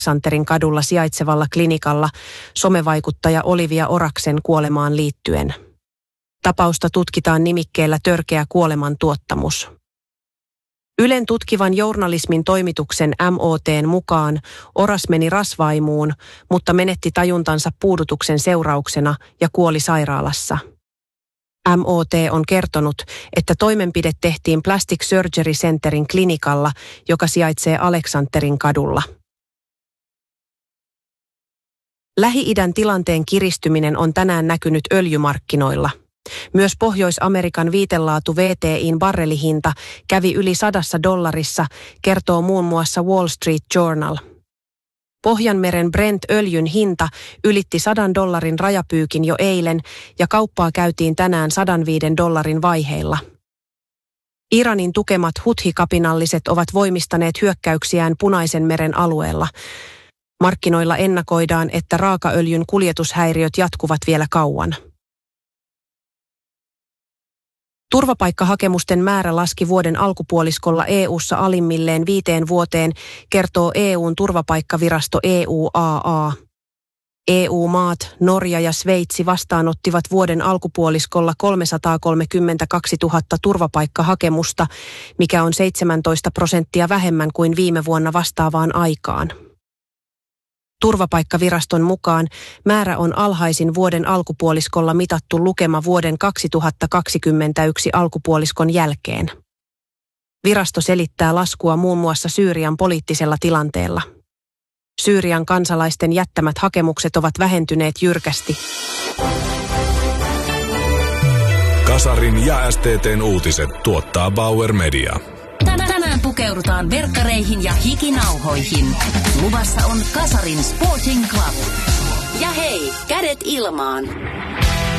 Aleksanterin kadulla sijaitsevalla klinikalla somevaikuttaja Olivia Oraksen kuolemaan liittyen. Tapausta tutkitaan nimikkeellä törkeä kuolemantuottamus. Ylen tutkivan journalismin toimituksen MOT:n mukaan Oras meni rasvaimuun, mutta menetti tajuntansa puudutuksen seurauksena ja kuoli sairaalassa. MOT on kertonut, että toimenpide tehtiin Plastic Surgery Centerin klinikalla, joka sijaitsee Aleksanterin kadulla. Lähi-idän tilanteen kiristyminen on tänään näkynyt öljymarkkinoilla. Myös Pohjois-Amerikan viitelaatu WTI:n barrelihinta kävi yli $100, kertoo muun muassa Wall Street Journal. Pohjanmeren Brent-öljyn hinta ylitti $100 rajapyykin jo eilen ja kauppaa käytiin tänään $105 vaiheilla. Iranin tukemat Huthi-kapinalliset ovat voimistaneet hyökkäyksiään Punaisen meren alueella. Markkinoilla ennakoidaan, että raakaöljyn kuljetushäiriöt jatkuvat vielä kauan. Turvapaikkahakemusten määrä laski vuoden alkupuoliskolla EU:ssa alimmilleen 5 vuoteen, kertoo EU:n turvapaikkavirasto EUAA. EU-maat, Norja ja Sveitsi vastaanottivat vuoden alkupuoliskolla 332 000 turvapaikkahakemusta, mikä on 17% vähemmän kuin viime vuonna vastaavaan aikaan. Turvapaikkaviraston mukaan määrä on alhaisin vuoden alkupuoliskolla mitattu lukema vuoden 2021 alkupuoliskon jälkeen. Virasto selittää laskua muun muassa Syyrian poliittisella tilanteella. Syyrian kansalaisten jättämät hakemukset ovat vähentyneet jyrkästi. Kasarin ja STT:n uutiset tuottaa Bauer Media. Tänään pukeudutaan verkkareihin ja hikinauhoihin. Luvassa on Kasarin Sporting Club. Ja hei, kädet ilmaan.